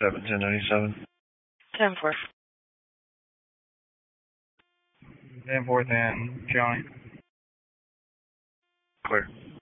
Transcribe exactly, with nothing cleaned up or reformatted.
seven, ten ninety-seven. ten four. ten four, then Johnny. Clear.